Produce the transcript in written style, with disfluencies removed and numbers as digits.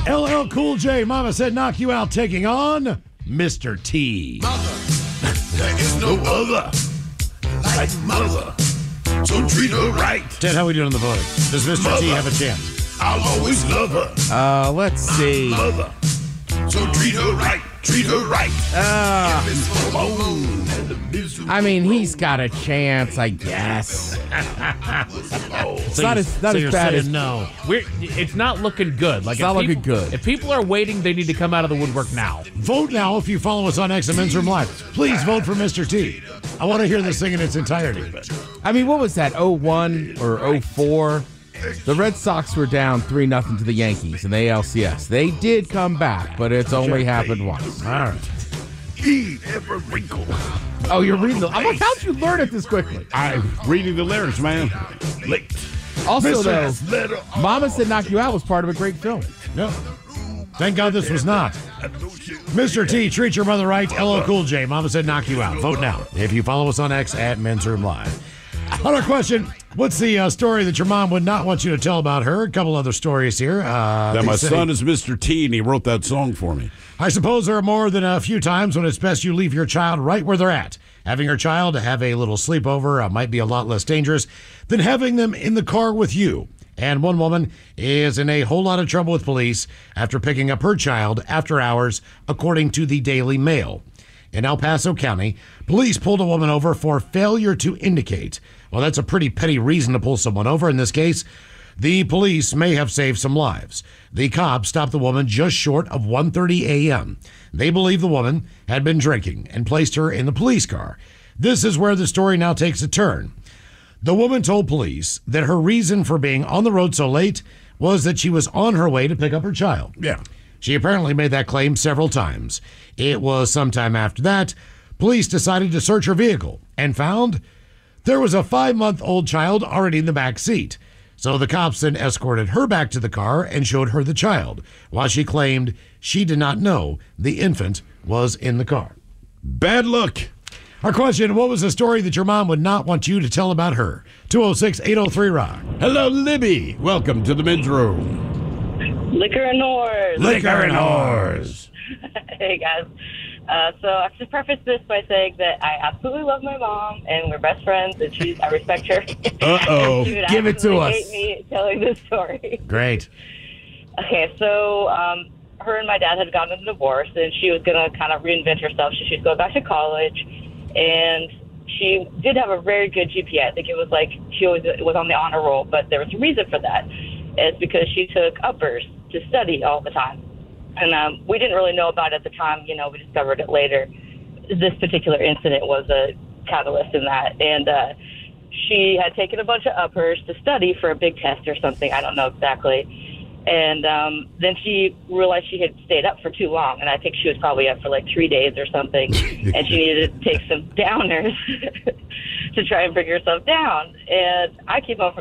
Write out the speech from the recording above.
LL Cool J, Mama Said Knock You Out, taking on Mr. T. Mother, there is no other like mother, so treat her right. Ted, how are we doing on the voting? Does Mr. T have a chance? I'll always love her. Let's see. Mother, so treat her right. Treat her right. I mean, he's got a chance, I guess. It's not as bad as no. It's not looking good. Like, It's not looking good. If people are waiting, they need to come out of the woodwork now. Vote now if you follow us on X and Men's Room Live. Please vote for Mr. T. I want to hear this thing in its entirety. I mean, what was that, 0-1 or 0-4? The Red Sox were down 3-0 to the Yankees in the ALCS. They did come back, but it's only happened once. All right. Eat every wrinkle. Oh, you're reading the... I'm like, how'd you learn it this quickly? I'm reading the lyrics, man. Late. Also, though, Letter. Mama Said Knock You Out was part of a great film. No. Thank God this was not. Mr. T, treat your mother right. LL Cool J, Mama Said Knock You Out. Vote now if you follow us on X at Men's Room Live. On our question, what's the story that your mom would not want you to tell about her? A couple other stories here. That my son is Mr. T, and he wrote that song for me. I suppose there are more than a few times when it's best you leave your child right where they're at. Having your child have a little sleepover might be a lot less dangerous than having them in the car with you. And one woman is in a whole lot of trouble with police after picking up her child after hours, according to the Daily Mail. In El Paso County, police pulled a woman over for failure to indicate. Well, that's a pretty petty reason to pull someone over. In this case, the police may have saved some lives. The cops stopped the woman just short of 1:30 a.m. They believe the woman had been drinking and placed her in the police car. This is where the story now takes a turn. The woman told police that her reason for being on the road so late was that she was on her way to pick up her child. Yeah. She apparently made that claim several times. It was sometime after that, police decided to search her vehicle and found there was a 5-month-old child already in the back seat. So the cops then escorted her back to the car and showed her the child, while she claimed she did not know the infant was in the car. Bad luck. Our question, what was the story that your mom would not want you to tell about her? 206-803-ROCK. Hello, Libby. Welcome to the men's room. Liquor and whores. Liquor and whores. Hey, guys. So I should preface this by saying that I absolutely love my mom, and we're best friends, and I respect her. Uh-oh. She would Give it to absolutely us. hate me telling this story. Great. Okay, so her and my dad had gotten a divorce, and she was going to kind of reinvent herself. She was going back to college, and she did have a very good GPA. I think it was like she was on the honor roll, but there was a reason for that. It's because she took uppers to study all the time. And we didn't really know about it at the time. You know, we discovered it later. This particular incident was a catalyst in that. And she had taken a bunch of uppers to study for a big test or something. I don't know exactly. And then she realized she had stayed up for too long. And I think she was probably up for like 3 days or something. And she needed to take some downers to try and bring herself down. And I came home from